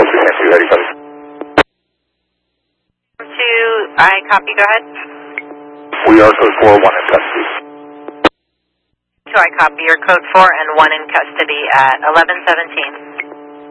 policy, Nancy, ready, buddy. I copy, go ahead. We are code 4, 1 in custody. I copy, your code 4 and 1 in custody at 1117.